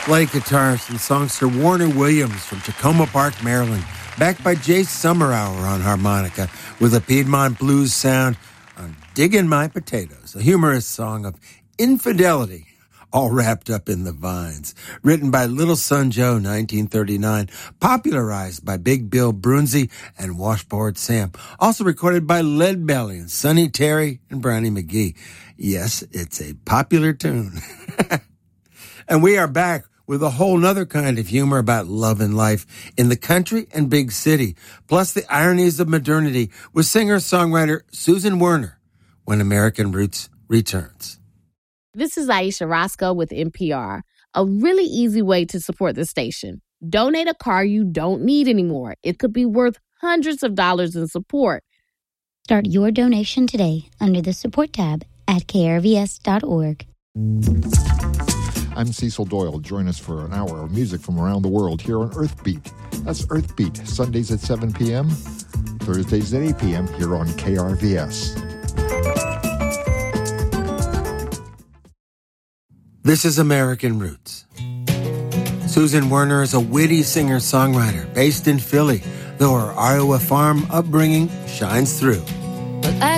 Slate guitarist and songster Warner Williams from Tacoma Park, Maryland, backed by Jay Summerhour on harmonica with a Piedmont blues sound on Diggin' My Potatoes, a humorous song of infidelity, all wrapped up in the vines. Written by Little Son Joe, 1939, popularized by Big Bill Brunzi and Washboard Sam. Also recorded by Lead Belly and Sonny Terry and Brownie McGee. Yes, it's a popular tune. And we are back with a whole nother kind of humor about love and life in the country and big city, plus the ironies of modernity with singer-songwriter Susan Werner when American Roots returns. This is Aisha Roscoe with NPR. A really easy way to support the station. Donate a car you don't need anymore. It could be worth hundreds of dollars in support. Start your donation today under the support tab at krvs.org. I'm Cecil Doyle. Join us for an hour of music from around the world here on Earthbeat. That's Earthbeat, Sundays at 7 p.m., Thursdays at 8 p.m. here on KRVS. This is American Roots. Susan Werner is a witty singer-songwriter based in Philly, though her Iowa farm upbringing shines through.